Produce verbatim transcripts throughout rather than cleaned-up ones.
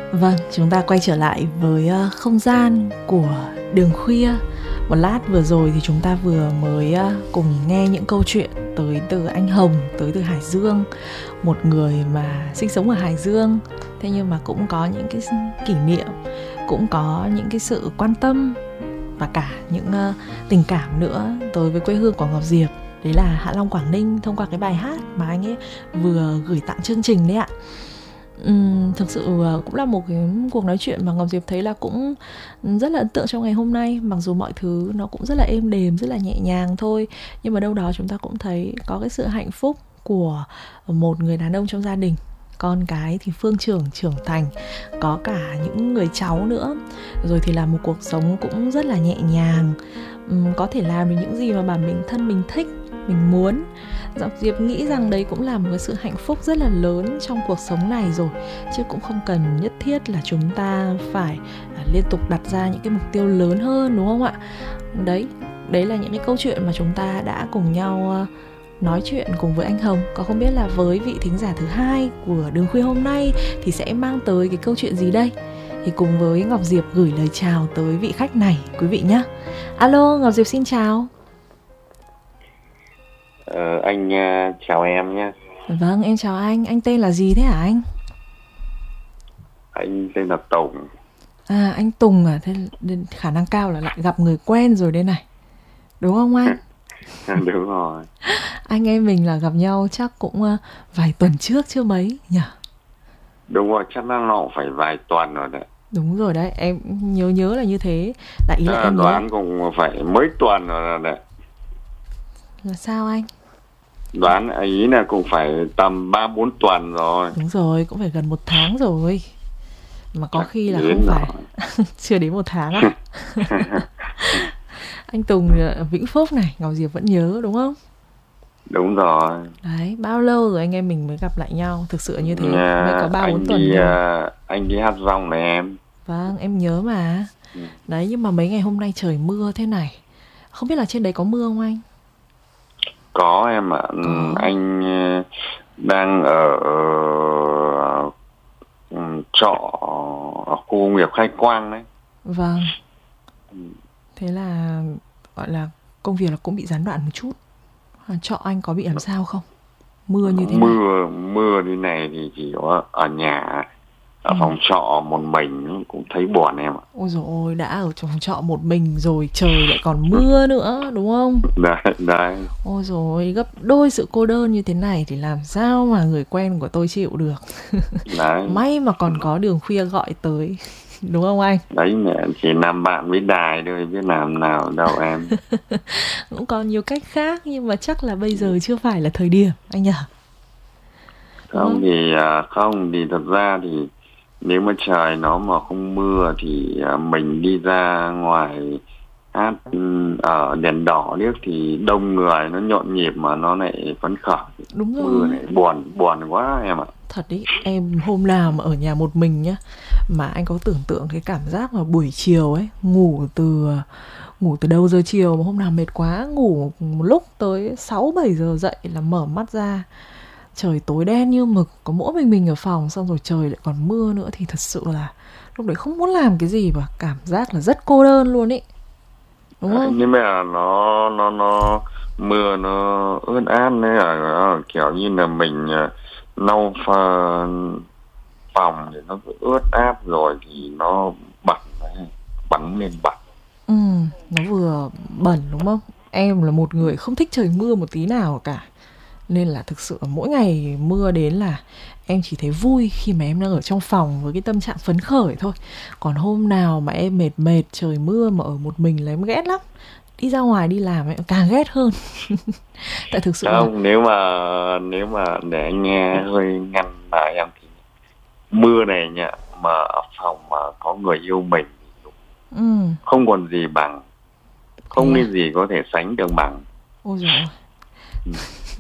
Vâng, chúng ta quay trở lại với uh, không gian của đường khuya. Một lát vừa rồi thì chúng ta vừa mới uh, cùng nghe những câu chuyện tới từ anh Hồng, tới từ Hải Dương. Một người mà sinh sống ở Hải Dương, thế nhưng mà cũng có những cái kỷ niệm, cũng có những cái sự quan tâm và cả những uh, tình cảm nữa tới với quê hương của Ngọc Diệp. Đấy là Hạ Long, Quảng Ninh, thông qua cái bài hát mà anh ấy vừa gửi tặng chương trình đấy ạ. Uhm, thực sự cũng là một cái cuộc nói chuyện mà Ngọc Diệp thấy là cũng rất là ấn tượng trong ngày hôm nay. Mặc dù mọi thứ nó cũng rất là êm đềm, rất là nhẹ nhàng thôi, nhưng mà đâu đó chúng ta cũng thấy có cái sự hạnh phúc của một người đàn ông trong gia đình. Con cái thì phương trưởng, trưởng thành, có cả những người cháu nữa. Rồi thì là một cuộc sống cũng rất là nhẹ nhàng, uhm, có thể làm được những gì mà bản mình thân mình thích, mình muốn. Ngọc Diệp nghĩ rằng đấy cũng là một cái sự hạnh phúc rất là lớn trong cuộc sống này rồi, chứ cũng không cần nhất thiết là chúng ta phải liên tục đặt ra những cái mục tiêu lớn hơn, đúng không ạ? Đấy, đấy là những cái câu chuyện mà chúng ta đã cùng nhau nói chuyện cùng với anh Hồng. Có không biết là với vị thính giả thứ hai của Đường Khuya hôm nay thì sẽ mang tới cái câu chuyện gì đây? Thì cùng với Ngọc Diệp gửi lời chào tới vị khách này, quý vị nhé. Alo, Ngọc Diệp xin chào. Ờ, anh uh, chào em nhé. Vâng, em chào anh. Anh tên là gì thế hả anh? Anh tên là Tùng. À, anh Tùng à? Thế khả năng cao là lại gặp người quen rồi đây này, đúng không anh? Đúng rồi. Anh em mình là gặp nhau chắc cũng uh, vài tuần trước chưa mấy nhỉ? Đúng rồi, chắc là nó phải vài tuần rồi đấy. Đúng rồi đấy, em nhớ nhớ là như thế. Đại ý là à, em đoán nhớ... cũng phải mấy tuần rồi đấy. Là sao anh? Đoán ý là cũng phải tầm ba bốn tuần rồi. Đúng rồi, cũng phải gần một tháng rồi. Mà có chắc khi là không phải chưa đến một tháng á. Anh Tùng ở Vĩnh Phúc này, Ngọc Diệp vẫn nhớ đúng không? Đúng rồi. Đấy, bao lâu rồi anh em mình mới gặp lại nhau? Thực sự như thế, à, mới có ba bốn tuần đi, rồi. uh, Anh đi hát rong này em. Vâng, em nhớ mà. ừ. Đấy, nhưng mà mấy ngày hôm nay trời mưa thế này, không biết là trên đấy có mưa không anh? Có em ạ. Có. Anh đang ở trọ ở khu công nghiệp Khai Quang đấy. Vâng. Thế là gọi là công việc là cũng bị gián đoạn một chút. Trọ anh có bị làm sao không? Mưa như thế mưa, này. Mưa mưa như này thì chỉ có ở nhà, ở ừ. phòng trọ một mình cũng thấy buồn em ạ. Ôi dồi ôi, đã ở phòng trọ một mình rồi trời lại còn mưa nữa, đúng không? Đấy, đấy. Ôi dồi ôi, gấp đôi sự cô đơn như thế này thì làm sao mà người quen của tôi chịu được. Đấy. May mà còn có Đường Khuya gọi tới, đúng không anh? Đấy, mẹ chỉ làm bạn với đài thôi, biết làm nào đâu em. Cũng còn nhiều cách khác, nhưng mà chắc là bây giờ chưa phải là thời điểm, anh nhỉ? Không thì không thì thật ra thì nếu mà trời nó mà không mưa thì mình đi ra ngoài hát ở đèn đỏ liếc thì đông người, nó nhộn nhịp mà nó lại phấn khởi. Đúng rồi. Mưa này buồn buồn quá em ạ. Thật ý, em hôm nào mà ở nhà một mình nhá, mà anh có tưởng tượng cái cảm giác mà buổi chiều ấy, ngủ từ ngủ từ đầu giờ chiều mà hôm nào mệt quá, ngủ một lúc tới sáu bảy giờ dậy là mở mắt ra, trời tối đen như mực, có mỗi mình mình ở phòng, xong rồi trời lại còn mưa nữa thì thật sự là lúc đấy không muốn làm cái gì và cảm giác là rất cô đơn luôn ý, đúng không? Nhưng mà nó nó nó mưa nó ướt át đấy, là kiểu như là mình lau phòng thì nó ướt át rồi thì nó bẩn, bắn lên bẩn. Ừ, nó vừa bẩn đúng không? Em là một người không thích trời mưa một tí nào cả, nên là thực sự mỗi ngày mưa đến là em chỉ thấy vui khi mà em đang ở trong phòng với cái tâm trạng phấn khởi thôi. Còn hôm nào mà em mệt mệt trời mưa mà ở một mình là em ghét lắm. Đi ra ngoài đi làm em càng ghét hơn. Tại thực sự không, là... nếu mà nếu mà để anh nghe hơi ngăn lời em thì mưa này nhá, mà ở phòng mà có người yêu mình ừ. không còn gì bằng, không cái gì có thể sánh được bằng. Ôi dồi ôi. ừ.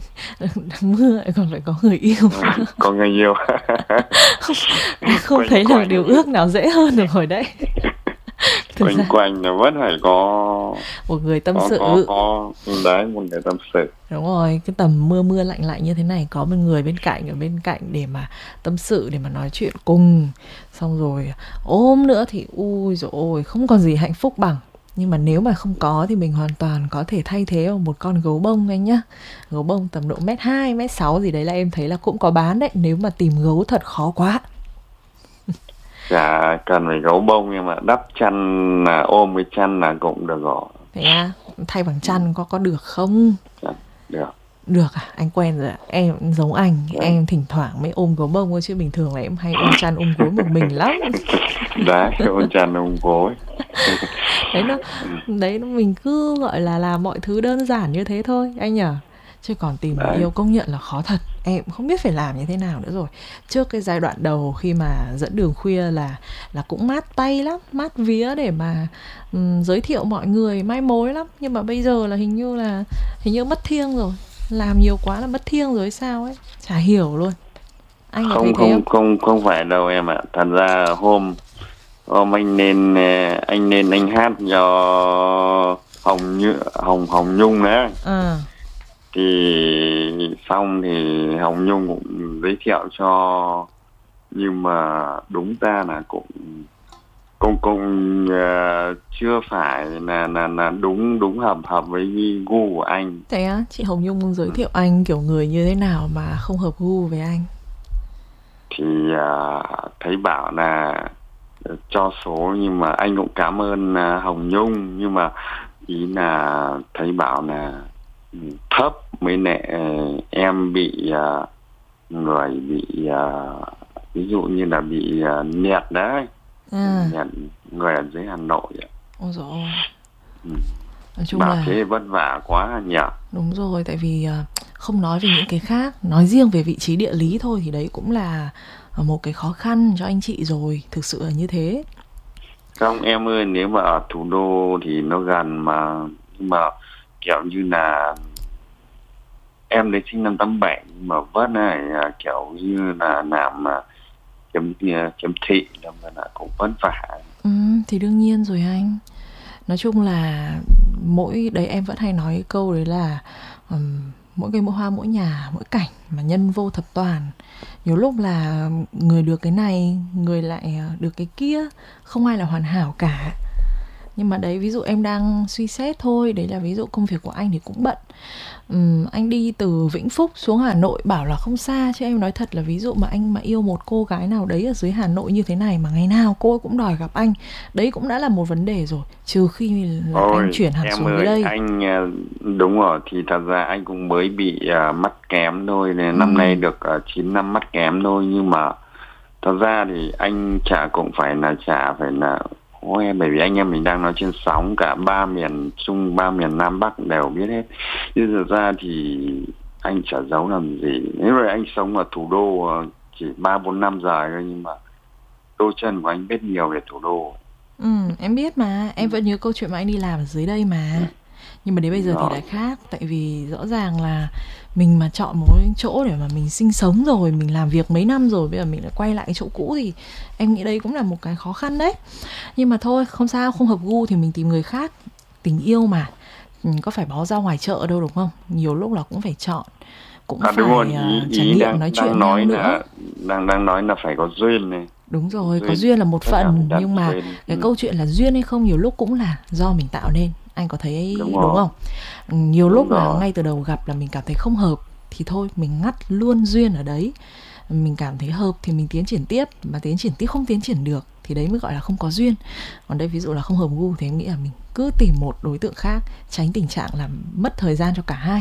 Mưa lại còn phải có người yêu. Có người yêu. Không, không thấy là điều ước nào dễ hơn được rồi đấy. quanh quanh là vẫn phải có một người tâm có, sự. có, có đấy, một người tâm sự. Đúng rồi, cái tầm mưa mưa lạnh lạnh như thế này có một người bên cạnh ở bên cạnh để mà tâm sự, để mà nói chuyện cùng. Xong rồi ôm nữa thì ui dồi ôi, không còn gì hạnh phúc bằng. Nhưng mà nếu mà không có thì mình hoàn toàn có thể thay thế bằng một con gấu bông anh nhá. Gấu bông tầm độ mét hai, mét sáu gì đấy là em thấy là cũng có bán đấy, nếu mà tìm gấu thật khó quá. Chả cần phải gấu bông, nhưng mà đắp chăn là ôm cái chăn là cũng được rồi. Thế à, thay bằng chăn có có được không? Dạ, được. Được à, anh quen rồi ạ. Em giống anh, Dạ. em thỉnh thoảng mới ôm gấu bông thôi, chứ bình thường là em hay ôm chăn ôm gối một mình lắm. Đấy, ôm chăn ôm gối. Đấy nó, đấy nó mình cứ gọi là làm mọi thứ đơn giản như thế thôi anh nhở. Chứ còn tìm người yêu công nhận là khó thật. Em không biết phải làm như thế nào nữa rồi. Trước cái giai đoạn đầu khi mà dẫn đường khuya là là cũng mát tay lắm, mát vía để mà um, giới thiệu mọi người, mai mối lắm. Nhưng mà bây giờ là hình như là hình như mất thiêng rồi. Làm nhiều quá là mất thiêng rồi sao ấy. Chả hiểu luôn. Anh có không thấy không thế không? không không phải đâu em ạ. Thật ra hôm hôm anh nên anh nên anh hát cho Hồng Như Hồng Hồng Nhung đấy. À. Thì xong thì Hồng Nhung cũng giới thiệu cho, nhưng mà đúng ra là cũng cũng cũng uh, chưa phải là là là đúng đúng hợp hợp với gu của anh. Thế á, chị Hồng Nhung giới thiệu anh kiểu người như thế nào mà không hợp gu với anh? Thì uh, thấy bảo là cho số, nhưng mà anh cũng cảm ơn uh, Hồng Nhung, nhưng mà ý là thấy bảo là thấp, mới lại uh, em bị uh, người bị uh, ví dụ như là bị uh, nhẹt đấy. À. Nhẹt người ở dưới Hà Nội. Ôi dồi ôi. Ừ. Nói chung Bảo là thế vất vả quá nhỉ. đúng rồi, tại vì uh, không nói về những cái khác, nói riêng về vị trí địa lý thôi thì đấy cũng là một cái khó khăn cho anh chị rồi, thực sự là như thế. Không em ơi, nếu mà ở thủ đô thì nó gần mà, nhưng mà kiểu như là em đấy sinh năm tám bảy, nhưng mà vất này kiểu như là làm kiếm kiếm thị, nên là cũng vất vả. Ừ, thì đương nhiên rồi anh. Nói chung là mỗi đấy em vẫn hay nói câu đấy là um, mỗi cây mỗi hoa mỗi nhà mỗi cảnh mà nhân vô thập toàn. Nhiều lúc là người được cái này, người lại được cái kia, không ai là hoàn hảo cả. Nhưng mà đấy, ví dụ em đang suy xét thôi. Đấy là ví dụ công việc của anh thì cũng bận. uhm, Anh đi từ Vĩnh Phúc xuống Hà Nội bảo là không xa. Chứ em nói thật là ví dụ mà anh mà yêu một cô gái nào đấy ở dưới Hà Nội như thế này, mà ngày nào cô ấy cũng đòi gặp anh, đấy cũng đã là một vấn đề rồi. Trừ khi là Ôi, anh chuyển hẳn xuống ơi, dưới đây. Anh đúng rồi, thì thật ra anh cũng mới bị uh, mắt kém thôi. Nên năm ừ. nay được uh, chín năm mắt kém thôi. Nhưng mà thật ra thì anh chả cũng phải là chả phải là Ôi, bởi vì anh em mình đang nói trên sóng, cả ba miền Trung, ba miền Nam Bắc đều biết hết. Nhưng thực ra thì anh chả giấu làm gì. Nếu rồi anh sống ở thủ đô chỉ ba bốn năm giờ thôi, nhưng mà đôi chân của anh biết nhiều về thủ đô. Ừ, em biết mà, em vẫn nhớ câu chuyện mà anh đi làm ở dưới đây mà. Ừ. Nhưng mà đến bây giờ rồi thì lại khác. Tại vì rõ ràng là mình mà chọn một chỗ để mà mình sinh sống rồi, mình làm việc mấy năm rồi, bây giờ mình lại quay lại cái chỗ cũ thì em nghĩ đây cũng là một cái khó khăn đấy. Nhưng mà thôi, không sao, không hợp gu thì mình tìm người khác. Tình yêu mà, có phải bó ra ngoài chợ đâu đúng không? Nhiều lúc là cũng phải chọn, cũng à, phải rồi. Ý, ý, trải ý nghiệm đang, nói đang chuyện nói nữa. là, đang, đang nói là phải có duyên này. Đúng rồi, duyên. Có duyên là một Tất phần, nhưng mà duyên. Cái ừ. câu chuyện là duyên hay không nhiều lúc cũng là do mình tạo nên. Anh có thấy đúng, đúng không? Nhiều đúng lúc rồi. Là ngay từ đầu gặp là mình cảm thấy không hợp thì thôi mình ngắt luôn duyên ở đấy. Mình cảm thấy hợp thì mình tiến triển tiếp, mà tiến triển tiếp không tiến triển được thì đấy mới gọi là không có duyên. Còn đây ví dụ là không hợp gu thì em nghĩ là mình cứ tìm một đối tượng khác, tránh tình trạng là mất thời gian cho cả hai.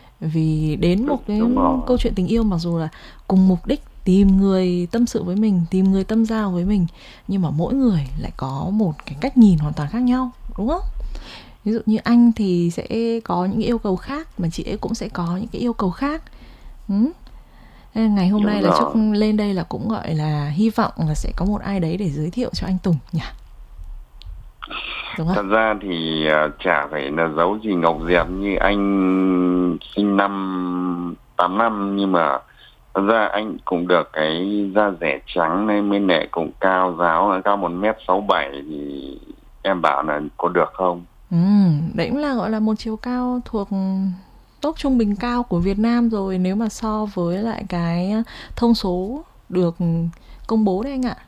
Vì đến một cái câu chuyện tình yêu, mặc dù là cùng mục đích tìm người tâm sự với mình, tìm người tâm giao với mình, nhưng mà mỗi người lại có một cái cách nhìn hoàn toàn khác nhau, đúng không? Ví dụ như anh thì sẽ có những yêu cầu khác, mà chị ấy cũng sẽ có những cái yêu cầu khác. ừ. Nên ngày hôm đúng nay rồi. Là Trúc lên đây là cũng gọi là hy vọng là sẽ có một ai đấy để giới thiệu cho anh Tùng nhỉ? Đúng không? Thật ra thì uh, chả phải là giấu gì Ngọc Diệp, như anh sinh năm tám năm, nhưng mà thật ra anh cũng được cái da rẻ trắng nên mới lại cũng cao giáo, cao một mét sáu bảy, thì em bảo là có được không? Ừ, đấy cũng là gọi là một chiều cao thuộc top trung bình cao của Việt Nam rồi, nếu mà so với lại cái thông số được công bố đấy anh ạ.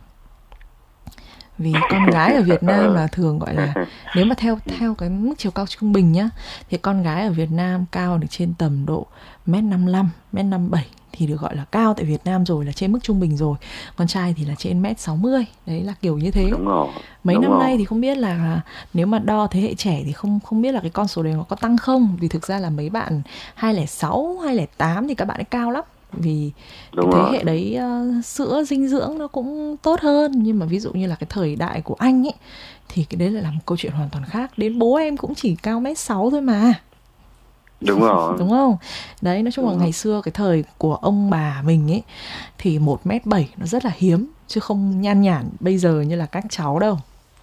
Vì con gái ở Việt Nam là thường gọi là, nếu mà theo theo cái mức chiều cao trung bình nhá, thì con gái ở Việt Nam cao được trên tầm độ mét năm mươi lăm, mét năm mươi bảy thì được gọi là cao tại Việt Nam rồi, là trên mức trung bình rồi. Con trai thì là trên mét sáu mươi. Đấy là kiểu như thế. Đúng rồi. Mấy Đúng năm rồi. nay thì không biết là nếu mà đo thế hệ trẻ thì không không biết là cái con số đấy nó có tăng không. Vì thực ra là mấy bạn hai không sáu, hai không tám thì các bạn ấy cao lắm. Vì Đúng cái thế rồi. hệ đấy uh, sữa dinh dưỡng nó cũng tốt hơn. Nhưng mà ví dụ như là cái thời đại của anh ấy thì cái đấy lại là một câu chuyện hoàn toàn khác. Đến bố em cũng chỉ cao mét sáu thôi mà. Đúng rồi. Đúng không? Đấy, nói chung Đúng là rồi. ngày xưa cái thời của ông bà mình ấy thì một mét bảy nó rất là hiếm, chứ không nhan nhản bây giờ như là các cháu đâu.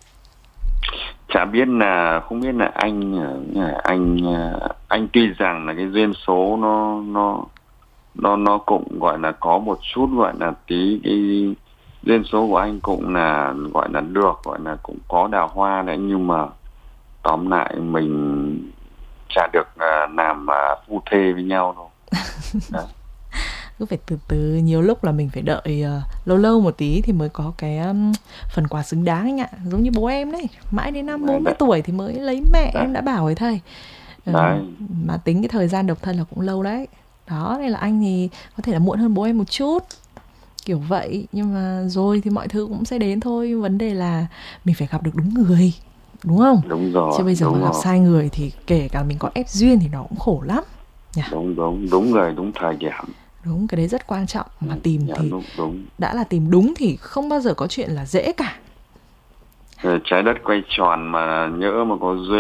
Chả biết là, không biết là anh anh anh tuy rằng là cái duyên số nó nó nó nó cũng gọi là có một chút gọi là tí cái duyên số của anh cũng là gọi là được, gọi là cũng có đào hoa đấy, nhưng mà tóm lại mình chả được uh, làm uh, phu thê với nhau đâu. Cứ phải từ từ, nhiều lúc là mình phải đợi uh, lâu lâu một tí thì mới có cái um, phần quà xứng đáng anh ạ. Giống như bố em đấy, mãi đến năm bốn mươi tuổi thì mới lấy mẹ, đấy. Em đã bảo rồi thầy. Uh, mà tính cái thời gian độc thân là cũng lâu đấy. Đó, nên là anh thì có thể là muộn hơn bố em một chút, kiểu vậy. Nhưng mà rồi thì mọi thứ cũng sẽ đến thôi. Vấn đề là mình phải gặp được đúng người, đúng không? Đúng rồi. Chứ bây giờ mà gặp rồi. sai người thì kể cả mình có ép duyên thì nó cũng khổ lắm nhỉ? Đúng đúng, đúng người, đúng thời điểm. Đúng, cái đấy rất quan trọng. Mà tìm dạ, thì đúng, đúng. đã là tìm đúng thì không bao giờ có chuyện là dễ cả. Trái đất quay tròn mà nhỡ mà có duyên